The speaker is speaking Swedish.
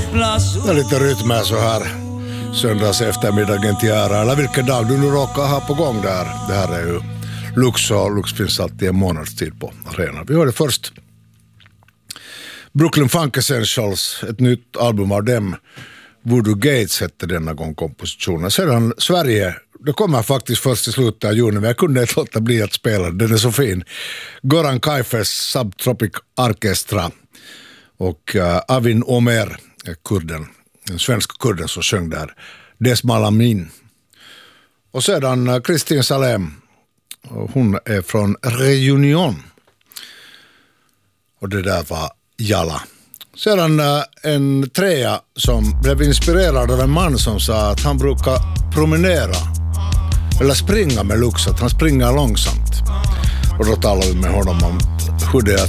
Det är lite rytmer så här söndags eftermiddagen till ära, eller vilken dag du nu råkar ha på gång där. Det här är ju Lux, och Lux finns alltid en månadstid på arenan. Vi hörde först Brooklyn Funk Essentials, ett nytt album av dem. Voodoo Gates hette denna gång kompositionen. Sedan Sverige, det kommer faktiskt först i slutet av juni, men jag kunde inte låta bli att spela. Den är så fin. Goran Kaifes Subtropic Orchestra och Avin Omer, kurden, en svensk kurden som sjöng där, Desmalamin. Och sedan Kristin Salem, hon är från Reunion. Och det där var Jala. Sedan en trea som blev inspirerad av en man som sa att han brukar promenera eller springa med Lux, att han springer långsamt. Och då talade vi med honom om hur det är